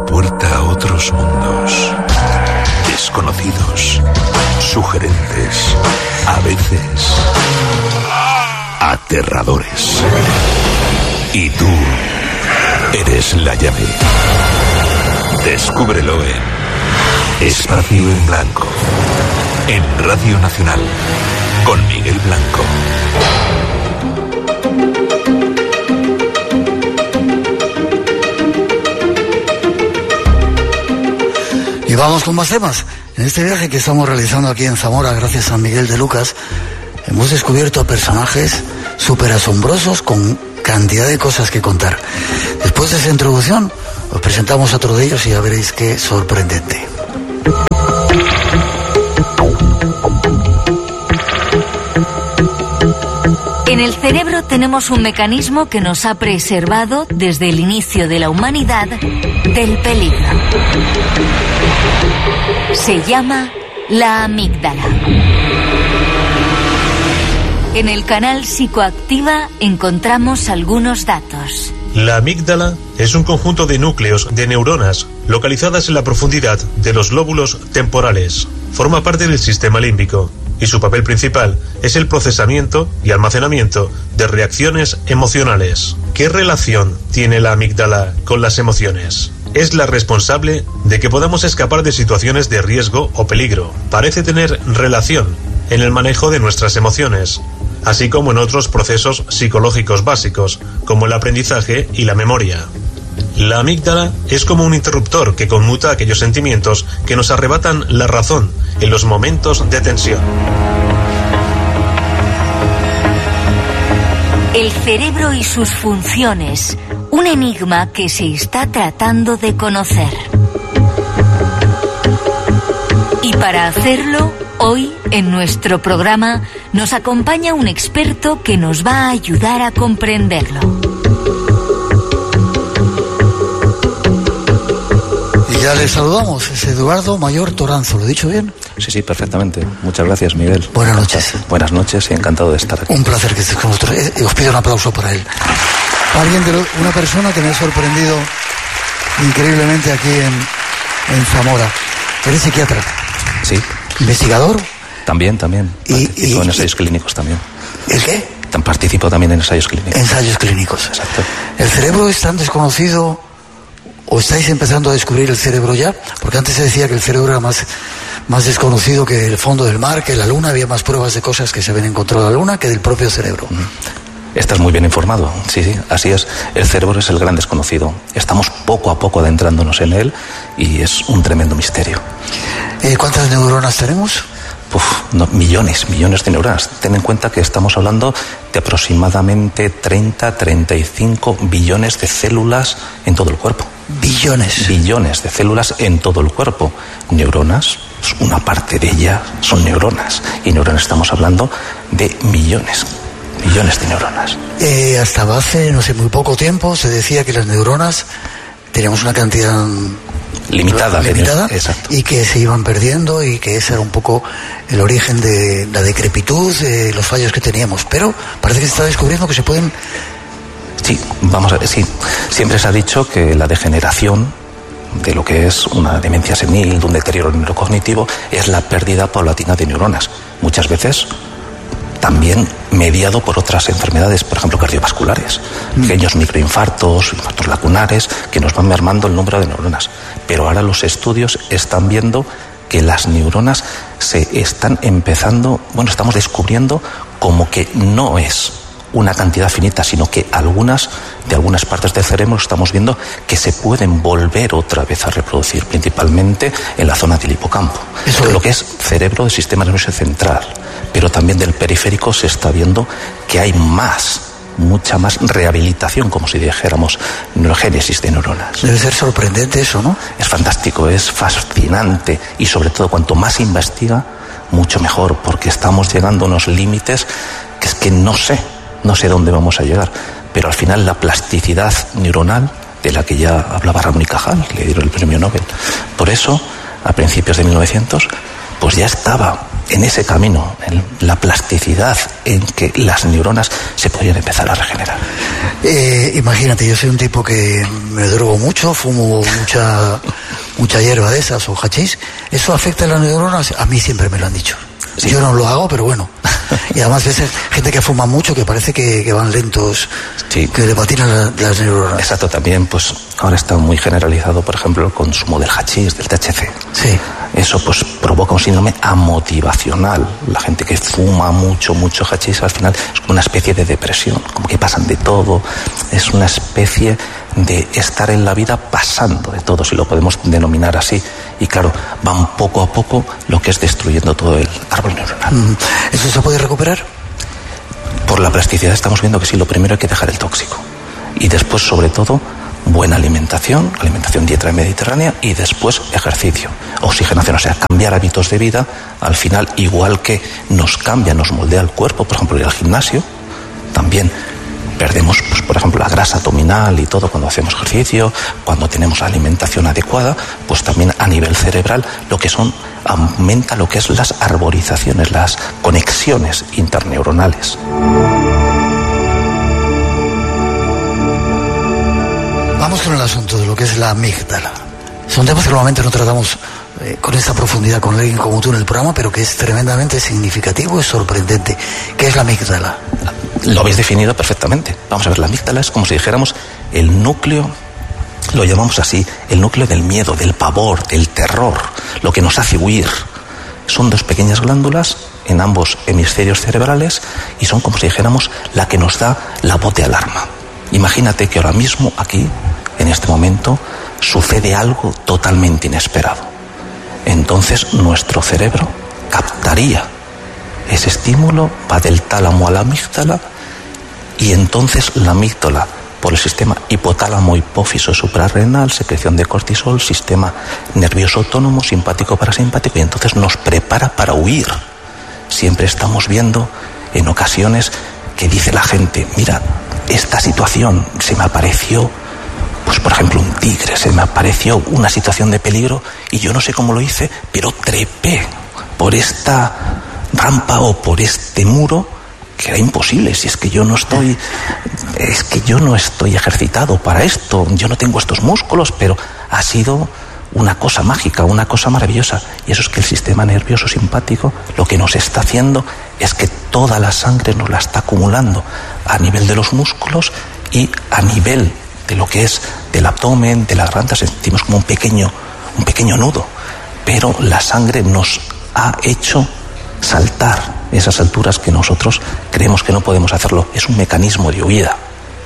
la puerta a otros mundos, desconocidos, sugerentes, a veces aterradores. Y tú eres la llave. Descúbrelo en Espacio en Blanco, en Radio Nacional, con Miguel Blanco. Y vamos con más temas. En este viaje que estamos realizando aquí en Zamora, gracias a Miguel de Lucas, hemos descubierto a personajes súper asombrosos con cantidad de cosas que contar. Después de esa introducción, os presentamos a otro de ellos y ya veréis qué sorprendente. En el cerebro tenemos un mecanismo que nos ha preservado desde el inicio de la humanidad del peligro. Se llama la amígdala. En el canal Psicoactiva encontramos algunos datos. La amígdala es un conjunto de núcleos de neuronas localizadas en la profundidad de los lóbulos temporales. Forma parte del sistema límbico y su papel principal es el procesamiento y almacenamiento de reacciones emocionales. ¿Qué relación tiene la amígdala con las emociones? Es la responsable de que podamos escapar de situaciones de riesgo o peligro. Parece tener relación en el manejo de nuestras emociones, así como en otros procesos psicológicos básicos, como el aprendizaje y la memoria. La amígdala es como un interruptor que conmuta aquellos sentimientos que nos arrebatan la razón en los momentos de tensión. El cerebro y sus funciones, un enigma que se está tratando de conocer. Y para hacerlo, hoy en nuestro programa nos acompaña un experto que nos va a ayudar a comprenderlo. Y ya le saludamos, es Eduardo Mayor Toranzo, ¿lo he dicho bien? Sí, perfectamente. Muchas gracias, Miguel. Buenas noches. Buenas noches y encantado de estar aquí. Un placer que estés con nosotros. Os pido un aplauso para él. Una persona que me ha sorprendido increíblemente aquí en Zamora. ¿Eres psiquiatra? Sí. ¿Investigador? También. Participo en ensayos clínicos también. ¿El qué? Participo también en ensayos clínicos. Ensayos clínicos. Exacto. ¿El cerebro es tan desconocido o estáis empezando a descubrir el cerebro ya? Porque antes se decía que el cerebro era más desconocido que el fondo del mar, que la luna, había más pruebas de cosas que se habían encontrado en la luna que del propio cerebro. Estás muy bien informado. Sí, así es. El cerebro es el gran desconocido. Estamos poco a poco adentrándonos en él y es un tremendo misterio. ¿Cuántas neuronas tenemos? Millones de neuronas. Ten en cuenta que estamos hablando de aproximadamente 35 billones de células en todo el cuerpo. ¿Billones? Billones de células en todo el cuerpo. Neuronas, una parte de ellas son neuronas. Y neuronas estamos hablando de millones de neuronas. Hasta hace, muy poco tiempo se decía que las neuronas teníamos una cantidad limitada exacto, y que se iban perdiendo y que ese era un poco el origen de la decrepitud, de los fallos que teníamos. Pero parece que se está descubriendo que se pueden... Sí, sí. Siempre se ha dicho que la degeneración de lo que es una demencia senil, de un deterioro neurocognitivo, es la pérdida paulatina de neuronas. Muchas veces también mediado por otras enfermedades, por ejemplo cardiovasculares, pequeños microinfartos, infartos lacunares, que nos van mermando el número de neuronas. Pero ahora los estudios están viendo que las neuronas se están estamos descubriendo como que no es una cantidad finita, sino que de algunas partes del cerebro estamos viendo que se pueden volver otra vez a reproducir, principalmente en la zona del hipocampo. Eso es lo que es cerebro del sistema nervioso central, pero también del periférico se está viendo que hay mucha más rehabilitación, como si dijéramos neurogénesis de neuronas. Debe ser sorprendente eso, ¿no? Es fantástico, es fascinante y sobre todo cuanto más se investiga, mucho mejor, porque estamos llegando a unos límites que es que no sé dónde vamos a llegar, pero al final la plasticidad neuronal, de la que ya hablaba Ramón y Cajal, le dieron el premio Nobel. Por eso, a principios de 1900, pues ya estaba en ese camino, en la plasticidad en que las neuronas se podrían empezar a regenerar. Imagínate, yo soy un tipo que me drogo mucho, fumo mucha hierba de esas o hachís. ¿Eso afecta a las neuronas? A mí siempre me lo han dicho. Sí. Yo no lo hago, pero bueno. Y además ves gente que fuma mucho que parece que van lentos, sí, que le patinan las neuronas. Exacto, también pues ahora está muy generalizado, por ejemplo, el consumo del hachís, del THC. Sí. Eso pues provoca un síndrome amotivacional. La gente que fuma mucho hachís al final es como una especie de depresión, como que pasan de todo. Es una especie de estar en la vida pasando de todo, si lo podemos denominar así. Y claro, van poco a poco lo que es destruyendo todo el árbol neuronal. ¿Eso se puede recuperar? Por la plasticidad estamos viendo que sí, lo primero hay que dejar el tóxico. Y después, sobre todo, buena alimentación, dieta mediterránea, y después ejercicio, oxigenación, o sea, cambiar hábitos de vida. Al final, igual que nos cambia, nos moldea el cuerpo, por ejemplo, ir al gimnasio, también perdemos, pues, por ejemplo, la grasa abdominal y todo cuando hacemos ejercicio, cuando tenemos alimentación adecuada, pues también a nivel cerebral aumenta lo que es las arborizaciones, las conexiones interneuronales. Vamos con el asunto de lo que es la amígdala. Son temas que normalmente no tratamos con esta profundidad con alguien como tú en el programa, pero que es tremendamente significativo, es sorprendente. ¿Qué es la amígdala? Lo habéis definido perfectamente. Vamos a ver, la amígdala es como si dijéramos el núcleo, lo llamamos así, el núcleo del miedo, del pavor, del terror, lo que nos hace huir. Son dos pequeñas glándulas en ambos hemisferios cerebrales y son como si dijéramos la que nos da la voz de alarma. Imagínate que ahora mismo aquí, en este momento, sucede algo totalmente inesperado. Entonces nuestro cerebro captaría ese estímulo, va del tálamo a la amígdala, y entonces la amígdala, por el sistema hipotálamo hipófiso suprarrenal, secreción de cortisol, sistema nervioso autónomo, simpático parasimpático, y entonces nos prepara para huir. Siempre estamos viendo en ocasiones que dice la gente, mira, esta situación se me apareció, pues por ejemplo un tigre, se me apareció una situación de peligro y yo no sé cómo lo hice, pero trepé por esta rampa o por este muro que era imposible, si es que yo no estoy ejercitado para esto, yo no tengo estos músculos, pero ha sido una cosa mágica, una cosa maravillosa. Y eso es que el sistema nervioso simpático lo que nos está haciendo es que toda la sangre nos la está acumulando a nivel de los músculos y a nivel de lo que es del abdomen, de la garganta, sentimos como un pequeño nudo, pero la sangre nos ha hecho saltar esas alturas que nosotros creemos que no podemos hacerlo. Es un mecanismo de huida.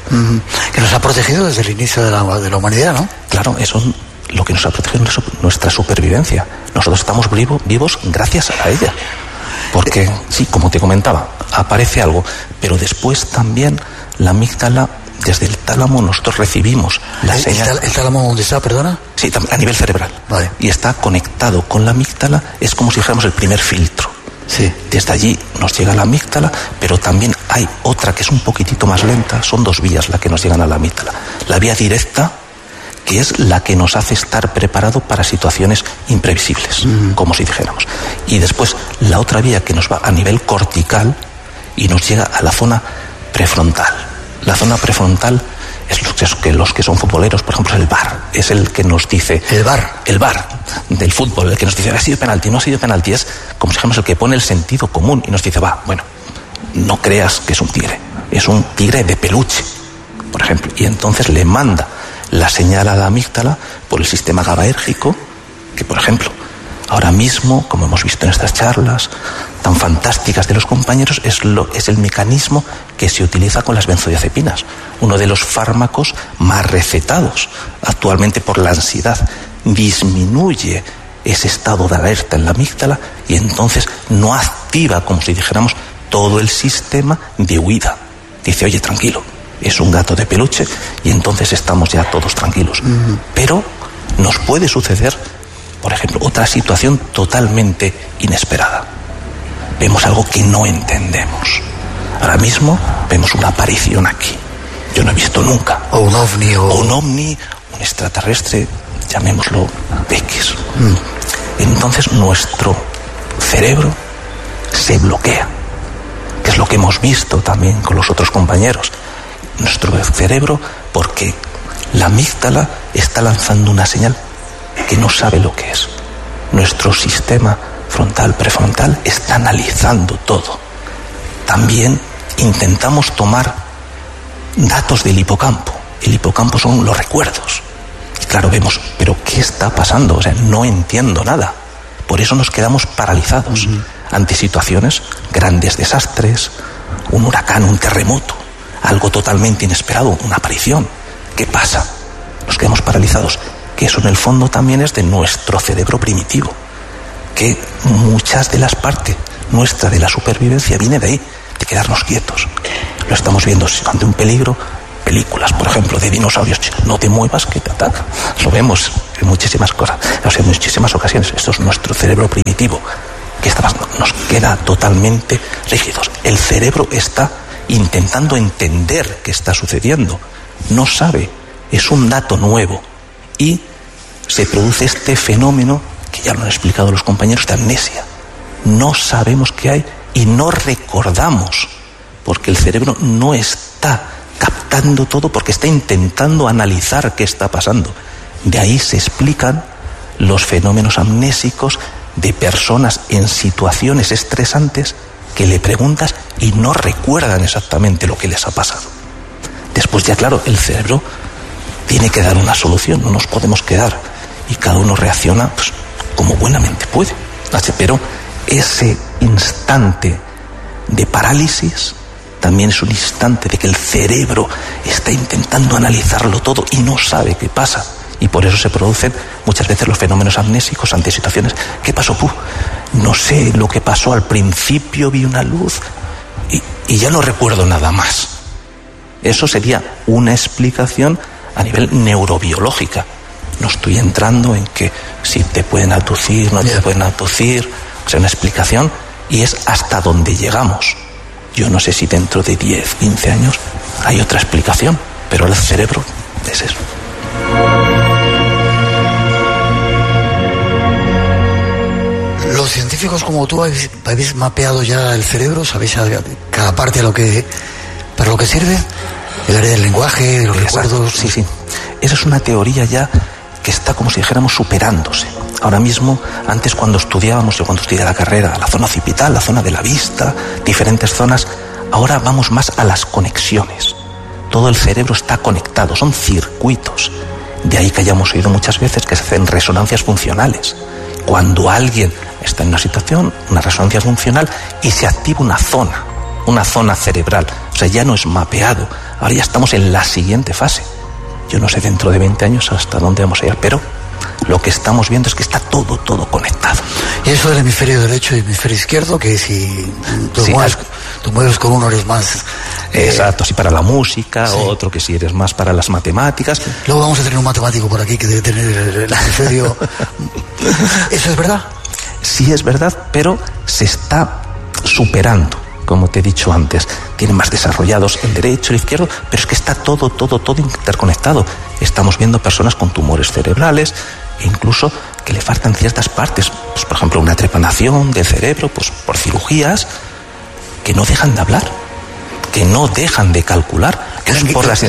Que nos ha protegido desde el inicio de la humanidad, ¿no? Claro, eso lo que nos ha protegido es nuestra supervivencia. Nosotros estamos vivos gracias a ella. Porque, sí, como te comentaba, aparece algo, pero después también la amígdala, desde el tálamo nosotros recibimos la señal. ¿El tálamo dónde está, perdona? Sí, a nivel cerebral. Vale. Y está conectado con la amígdala, es como si dijéramos el primer filtro. Sí. Desde allí nos llega la amígdala, pero también hay otra que es un poquitito más lenta. Son dos vías las que nos llegan a la amígdala. La vía directa, que es la que nos hace estar preparado para situaciones imprevisibles, como si dijéramos. Y después la otra vía que nos va a nivel cortical y nos llega a la zona prefrontal. La zona prefrontal es los que son futboleros, por ejemplo, el VAR, es el que nos dice... ¿El VAR? El VAR del fútbol, el que nos dice, ha sido penalti, no ha sido penalti, es como si dijéramos el que pone el sentido común y nos dice, bueno, no creas que es un tigre de peluche, por ejemplo, y entonces le manda la señal a la amígdala por el sistema GABAérgico, que por ejemplo, ahora mismo, como hemos visto en estas charlas tan fantásticas de los compañeros, es el mecanismo que se utiliza con las benzodiazepinas, uno de los fármacos más recetados actualmente por la ansiedad. Disminuye ese estado de alerta en la amígdala y entonces no activa, como si dijéramos, todo el sistema de huida. Dice, oye, tranquilo, es un gato de peluche, y entonces estamos ya todos tranquilos. Pero nos puede suceder, por ejemplo, otra situación totalmente inesperada. Vemos algo que no entendemos. Ahora mismo vemos una aparición aquí. Yo no he visto nunca. O un ovni. Un extraterrestre, llamémoslo X. Entonces nuestro cerebro se bloquea, que es lo que hemos visto también con los otros compañeros. Nuestro cerebro, porque la amígdala está lanzando una señal que no sabe lo que es. Nuestro sistema frontal, prefrontal, está analizando todo. También intentamos tomar datos del hipocampo. El hipocampo son los recuerdos. Y claro, vemos, pero ¿qué está pasando? O sea, no entiendo nada. Por eso nos quedamos paralizados ante situaciones, grandes desastres, un huracán, un terremoto, algo totalmente inesperado, una aparición. ¿Qué pasa? Nos quedamos paralizados. Que eso en el fondo también es de nuestro cerebro primitivo. Que muchas de las partes nuestra de la supervivencia viene de ahí, de quedarnos quietos. Lo estamos viendo ante un peligro. Películas, por ejemplo, de dinosaurios, no te muevas que te ataca. Lo vemos en muchísimas cosas, o sea, en muchísimas ocasiones. Esto es nuestro cerebro primitivo. ¿Qué está pasando? Nos queda totalmente rígidos. El cerebro está intentando entender qué está sucediendo. No sabe, es un dato nuevo. Y se produce este fenómeno, que ya lo han explicado los compañeros, de amnesia. No sabemos qué hay y no recordamos, porque el cerebro no está captando todo, porque está intentando analizar qué está pasando. De ahí se explican los fenómenos amnésicos de personas en situaciones estresantes que le preguntas y no recuerdan exactamente lo que les ha pasado. Después ya, claro, el cerebro tiene que dar una solución, no nos podemos quedar, y cada uno reacciona pues, como buenamente puede. Pero ese instante de parálisis también es un instante de que el cerebro está intentando analizarlo todo y no sabe qué pasa. Y por eso se producen muchas veces los fenómenos amnésicos ante situaciones. ¿Qué pasó? No sé lo que pasó al principio, vi una luz y ya no recuerdo nada más. Eso sería una explicación a nivel neurobiológica. No estoy entrando en que si te pueden abducir, no te pueden abducir. O sea, una explicación, y es hasta donde llegamos. Yo no sé si dentro de 10, 15 años hay otra explicación, pero el cerebro es eso. Los científicos como tú habéis mapeado ya el cerebro, sabéis cada parte para lo que sirve, el área del lenguaje, de los recuerdos. Sí. Esa es una teoría ya que está, como si dijéramos, superándose. Ahora mismo, antes cuando estudiábamos, yo cuando estudié la carrera, la zona occipital, la zona de la vista, diferentes zonas, ahora vamos más a las conexiones. Todo el cerebro está conectado, son circuitos. De ahí que hayamos oído muchas veces que se hacen resonancias funcionales. Cuando alguien está en una situación, una resonancia funcional, y se activa una zona cerebral. O sea, ya no es mapeado. Ahora ya estamos en la siguiente fase. Yo no sé dentro de 20 años hasta dónde vamos a ir, pero lo que estamos viendo es que está todo conectado. Y eso del hemisferio derecho y hemisferio izquierdo, que si tú mueves con uno eres más... Exacto, si para la música, otro que si eres más para las matemáticas. Luego vamos a tener un matemático por aquí que debe tener el hemisferio... ¿Eso es verdad? Sí es verdad, pero se está superando, como te he dicho antes. Tienen más desarrollados el derecho, el izquierdo, pero es que está todo interconectado. Estamos viendo personas con tumores cerebrales, e incluso que le faltan ciertas partes, pues, por ejemplo, una trepanación del cerebro, pues por cirugías, que no dejan de hablar, que no dejan de calcular. Es por las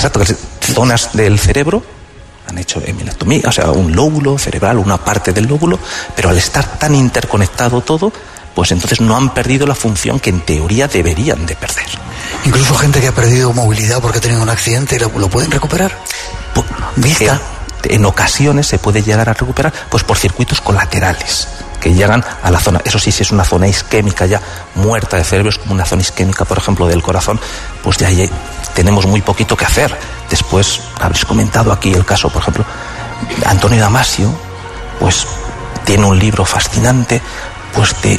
zonas del cerebro han hecho emilectomía, o sea, un lóbulo cerebral, una parte del lóbulo, pero al estar tan interconectado todo, pues entonces no han perdido la función que en teoría deberían de perder. Incluso gente que ha perdido movilidad porque ha tenido un accidente, ¿lo pueden recuperar? ¿Vista? En ocasiones se puede llegar a recuperar pues por circuitos colaterales que llegan a la zona. Eso sí, si es una zona isquémica ya muerta de cerebro, es como una zona isquémica, por ejemplo, del corazón, pues de ahí tenemos muy poquito que hacer. Después habréis comentado aquí el caso, por ejemplo, Antonio Damasio, pues tiene un libro fascinante, pues de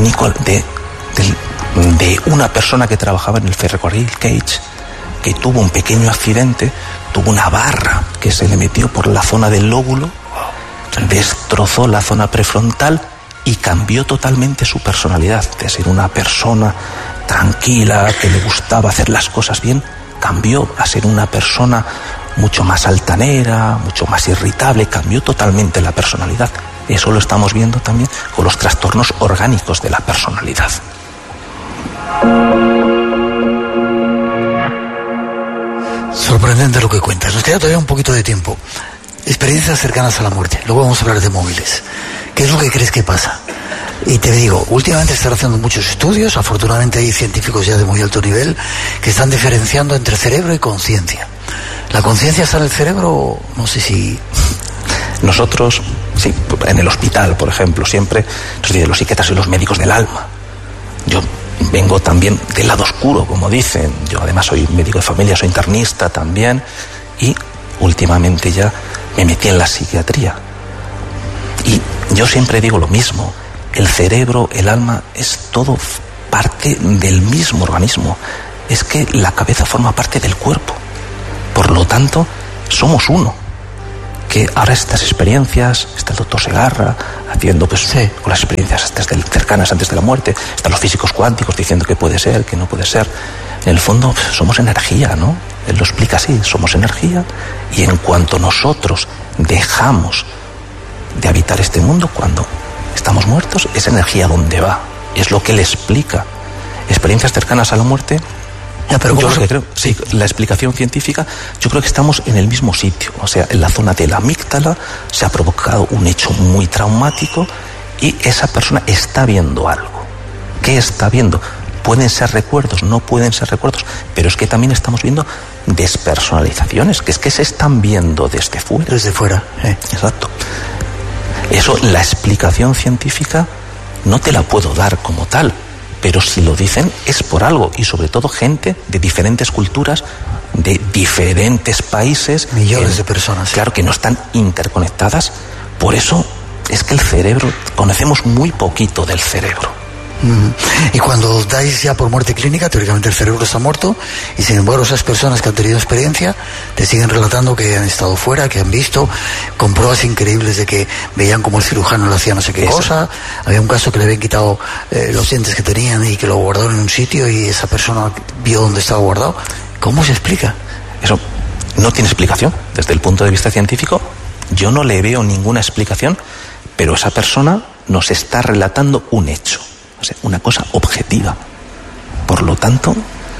una persona que trabajaba en el ferrocarril Cage, que tuvo un pequeño accidente, tuvo una barra que se le metió por la zona del lóbulo, destrozó la zona prefrontal y cambió totalmente su personalidad. De ser una persona tranquila, que le gustaba hacer las cosas bien, cambió a ser una persona mucho más altanera, mucho más irritable, cambió totalmente la personalidad. Eso lo estamos viendo también con los trastornos orgánicos de la personalidad. Sorprendente lo que cuentas. Nos queda todavía un poquito de tiempo. Experiencias cercanas a la muerte. Luego vamos a hablar de móviles. ¿Qué es lo que crees que pasa? Y te digo, últimamente están haciendo muchos estudios, afortunadamente hay científicos ya de muy alto nivel, que están diferenciando entre cerebro y conciencia. ¿La conciencia está en el cerebro? No sé si... Nosotros, sí, en el hospital, por ejemplo, siempre nos dicen los psiquiatras y los médicos del alma. Yo vengo también del lado oscuro, como dicen. Yo además soy médico de familia, soy internista también, y últimamente ya me metí en la psiquiatría. Y yo siempre digo lo mismo, el cerebro, el alma, es todo parte del mismo organismo. Es que la cabeza forma parte del cuerpo. Por lo tanto, somos uno. Que ahora estas experiencias, está el doctor Segarra haciendo pues con las experiencias cercanas antes de la muerte, están los físicos cuánticos diciendo que puede ser, que no puede ser. En el fondo somos energía, ¿no? Él lo explica así, somos energía, y en cuanto nosotros dejamos de habitar este mundo, cuando estamos muertos, esa energía ¿dónde va? Es lo que él explica. Experiencias cercanas a la muerte. Ya, pero yo lo que creo, sí, la explicación científica, yo creo que estamos en el mismo sitio. O sea, en la zona de la amígdala se ha provocado un hecho muy traumático y esa persona está viendo algo. ¿Qué está viendo? Pueden ser recuerdos, no pueden ser recuerdos, pero es que también estamos viendo despersonalizaciones, que es que se están viendo desde fuera. Desde fuera, Exacto. Eso, la explicación científica no te la puedo dar como tal, pero si lo dicen es por algo, y sobre todo gente de diferentes culturas, de diferentes países. Millones de personas. Claro, que no están interconectadas. Por eso es que el cerebro, conocemos muy poquito del cerebro. Y cuando dais ya por muerte clínica, teóricamente el cerebro está muerto, y sin embargo esas personas que han tenido experiencia te siguen relatando que han estado fuera, que han visto, con pruebas increíbles de que veían como el cirujano le hacía no sé qué cosa. Había un caso que le habían quitado los dientes que tenían y que lo guardaron en un sitio y esa persona vio dónde estaba guardado. ¿Cómo se explica? Eso no tiene explicación. Desde el punto de vista científico, yo no le veo ninguna explicación, pero esa persona nos está relatando un hecho. O sea, una cosa objetiva. Por lo tanto,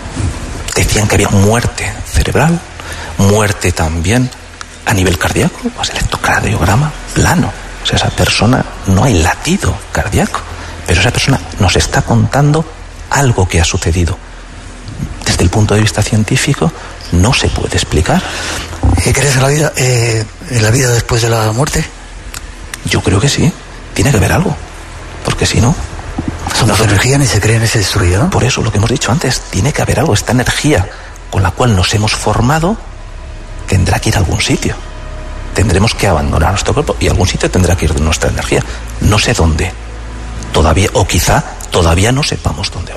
decían que había muerte cerebral, muerte también a nivel cardíaco, pues el electrocardiograma plano. O sea, esa persona no hay latido cardíaco, pero esa persona nos está contando algo que ha sucedido. Desde el punto de vista científico, no se puede explicar. ¿Crees en la vida después de la muerte? Yo creo que sí. Tiene que haber algo. Porque si no... Somos energía, ni se crea ni se destruye, ¿no? Por eso, lo que hemos dicho antes, tiene que haber algo. Esta energía con la cual nos hemos formado tendrá que ir a algún sitio. Tendremos que abandonar nuestro cuerpo y a algún sitio tendrá que ir nuestra energía. No sé dónde. Todavía, o quizá todavía no sepamos dónde va.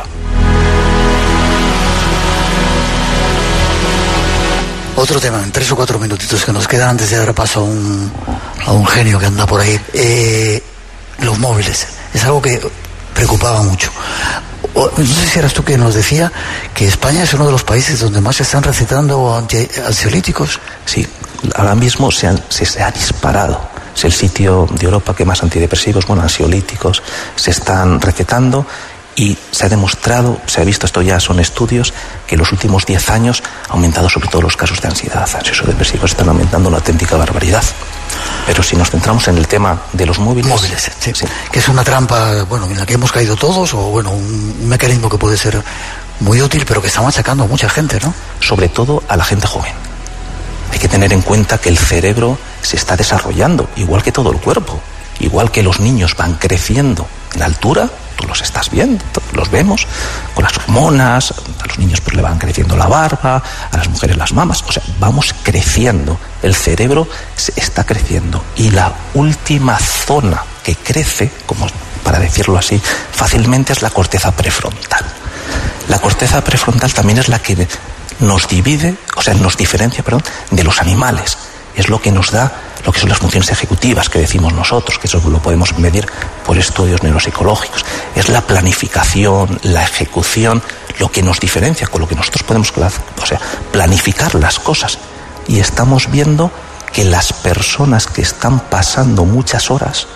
Otro tema, en 3 o 4 minutitos que nos quedan antes de dar paso a un genio que anda por ahí. Los móviles. Es algo que preocupaba mucho. No sé si eras tú que nos decía que España es uno de los países donde más se están recetando ansiolíticos. Sí, ahora mismo se ha disparado. Es el sitio de Europa que más antidepresivos, ansiolíticos se están recetando, y se ha demostrado, se ha visto, esto ya son estudios, que en los últimos 10 años ha aumentado sobre todo los casos de ansiedad. Ansioso-depresivos están aumentando una auténtica barbaridad. Pero si nos centramos en el tema de los móviles... Sí. Que es una trampa, en la que hemos caído todos, o un mecanismo que puede ser muy útil, pero que está machacando a mucha gente, ¿no? Sobre todo a la gente joven. Hay que tener en cuenta que el cerebro se está desarrollando, igual que todo el cuerpo. Igual que los niños van creciendo en altura, tú los estás viendo, los vemos, con las hormonas, a los niños pues le van creciendo la barba, a las mujeres las mamas, o sea, vamos creciendo, el cerebro está creciendo, y la última zona que crece, como para decirlo así, fácilmente es la corteza prefrontal. La corteza prefrontal también es la que nos diferencia de los animales, es lo que nos da lo que son las funciones ejecutivas que decimos nosotros, que eso lo podemos medir por estudios neuropsicológicos. Es la planificación, la ejecución, lo que nos diferencia, con lo que nosotros podemos planificar las cosas. Y estamos viendo que las personas que están pasando muchas horas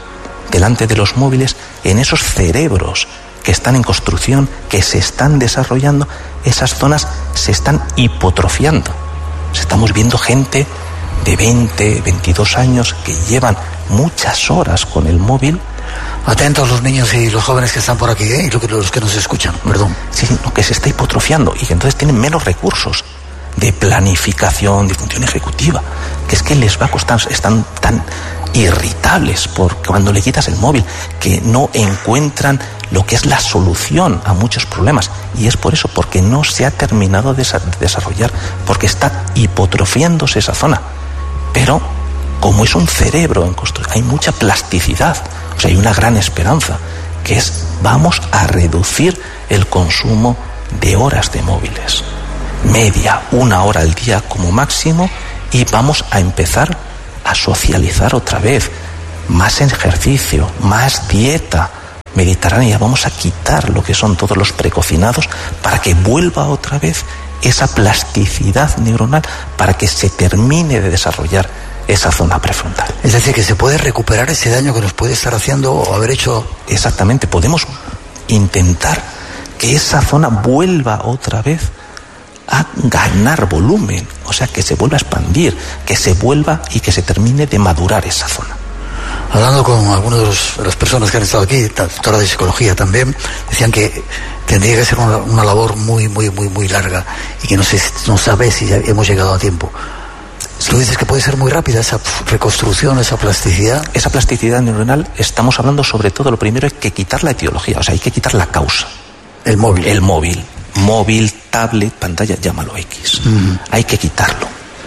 delante de los móviles, en esos cerebros que están en construcción, que se están desarrollando, esas zonas se están hipotrofiando. Estamos viendo gente de 20, 22 años que llevan muchas horas con el móvil. Atentos los niños y los jóvenes que están por aquí, y los que nos escuchan, perdón. Sí, que se está hipotrofiando y que entonces tienen menos recursos de planificación, de función ejecutiva, que es que les va a costar, están tan irritables porque cuando le quitas el móvil, que no encuentran lo que es la solución a muchos problemas, y es por eso, porque no se ha terminado de desarrollar, porque está hipotrofiándose esa zona. Pero como es un cerebro en construcción, hay mucha plasticidad, o sea, hay una gran esperanza, que es vamos a reducir el consumo de horas de móviles, media, 1 hora al día como máximo, y vamos a empezar a socializar otra vez, más ejercicio, más dieta mediterránea, vamos a quitar lo que son todos los precocinados para que vuelva otra vez esa plasticidad neuronal, para que se termine de desarrollar esa zona prefrontal. Es decir, que se puede recuperar ese daño que nos puede estar haciendo o haber hecho. Exactamente, podemos intentar que esa zona vuelva otra vez a ganar volumen, o sea, que se vuelva a expandir, que se vuelva y que se termine de madurar esa zona. Hablando con algunas de las personas que han estado aquí, doctora de psicología también, decían que tendría que ser una labor muy larga y que no sabe si ya hemos llegado a tiempo. Sí. Tú dices que puede ser muy rápida esa reconstrucción, esa plasticidad. Esa plasticidad neuronal, estamos hablando sobre todo, lo primero hay que quitar la etiología, o sea, hay que quitar la causa. El móvil. Móvil, tablet, pantalla, llámalo X. Hay que quitarlo.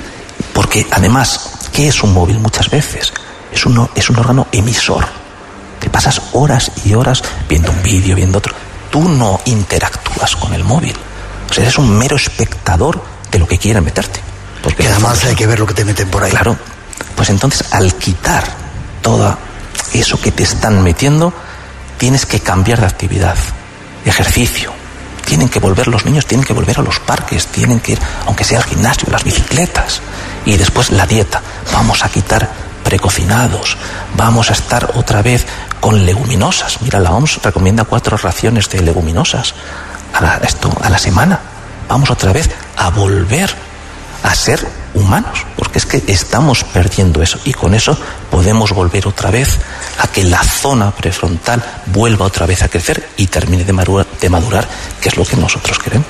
Porque además, ¿qué es un móvil muchas veces? Es un órgano emisor. Te pasas horas y horas viendo un vídeo, viendo otro. Tú no interactúas con el móvil. O sea, eres un mero espectador de lo que quieren meterte. Porque además hay que ver lo que te meten por ahí. Claro. Pues entonces, al quitar todo eso que te están metiendo, tienes que cambiar de actividad. Ejercicio. Tienen que volver los niños, tienen que volver a los parques, tienen que ir, aunque sea al gimnasio, las bicicletas. Y después la dieta. Vamos a quitar precocinados, vamos a estar otra vez con leguminosas. Mira, la OMS recomienda 4 raciones de leguminosas a la semana. Vamos otra vez a volver a ser humanos, porque es que estamos perdiendo eso, y con eso podemos volver otra vez a que la zona prefrontal vuelva otra vez a crecer y termine de madurar, que es lo que nosotros queremos.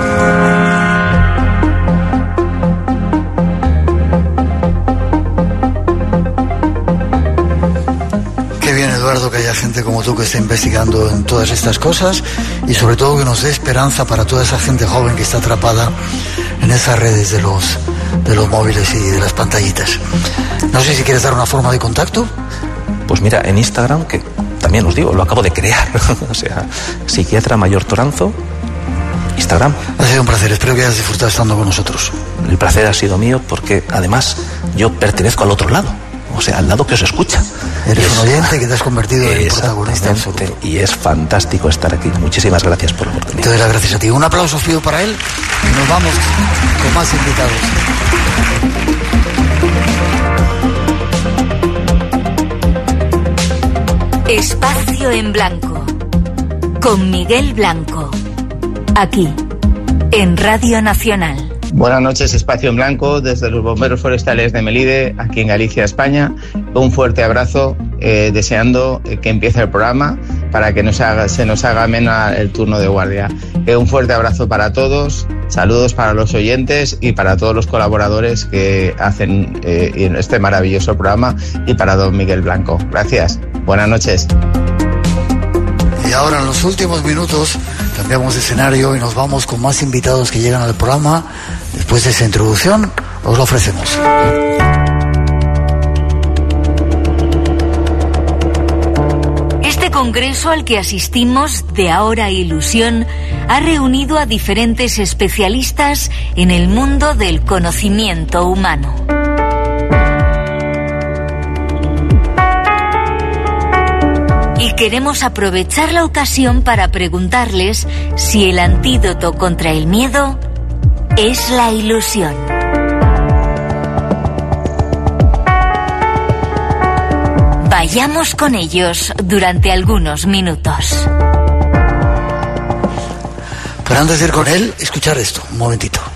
Qué bien, Eduardo, que haya gente como tú que esté investigando en todas estas cosas, y sobre todo que nos dé esperanza para toda esa gente joven que está atrapada en esas redes de los móviles y de las pantallitas. No sé si quieres dar una forma de contacto. Pues mira, en Instagram, que también os digo, lo acabo de crear, o sea, Psiquiatra Mayor Toranzo, Instagram. Ha sido un placer, espero que hayas disfrutado estando con nosotros. El placer ha sido mío, porque además yo pertenezco al otro lado, o sea, al lado que os escucha. Eres un oyente que te has convertido en protagonista absoluto. Y es fantástico estar aquí. Muchísimas gracias por la oportunidad. Te doy las gracias a ti. Un aplauso pido para él y nos vamos con más invitados. Espacio en Blanco con Miguel Blanco, aquí en Radio Nacional. Buenas noches, Espacio en Blanco, desde los Bomberos Forestales de Melide, aquí en Galicia, España. Un fuerte abrazo, deseando que empiece el programa para que se nos haga ameno el turno de guardia. Un fuerte abrazo para todos, saludos para los oyentes y para todos los colaboradores que hacen este maravilloso programa, y para don Miguel Blanco. Gracias, buenas noches. Y ahora, en los últimos minutos, cambiamos de escenario y nos vamos con más invitados que llegan al programa. Después de esa introducción, os lo ofrecemos. Este congreso al que asistimos, de Ahora Ilusión, ha reunido a diferentes especialistas en el mundo del conocimiento humano. Y queremos aprovechar la ocasión para preguntarles si el antídoto contra el miedo es la ilusión. Vayamos con ellos durante algunos minutos. Pero antes de ir con él, escuchar esto, un momentito.